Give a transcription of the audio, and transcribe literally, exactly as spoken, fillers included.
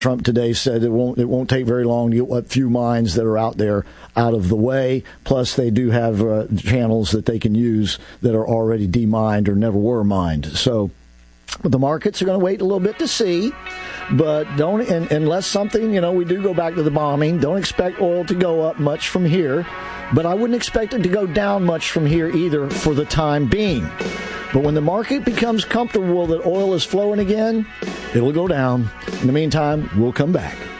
Trump today said it won't it won't take very long to get what few mines that are out there out of the way. Plus, they do have uh, channels that they can use that are already demined or never were mined. So the markets are going to wait a little bit to see. But don't, and, unless something, you know, we do go back to the bombing, don't expect oil to go up much from here. But I wouldn't expect it to go down much from here either for the time being. But when the market becomes comfortable that oil is flowing again, it'll go down. In the meantime, we'll come back.